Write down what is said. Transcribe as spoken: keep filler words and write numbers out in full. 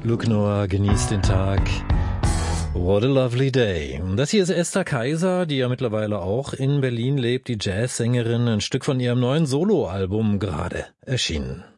Luke Noah genießt den Tag. What a lovely day. Das hier ist Esther Kaiser, die ja mittlerweile auch in Berlin lebt, die Jazzsängerin, ein Stück von ihrem neuen Soloalbum gerade erschienen.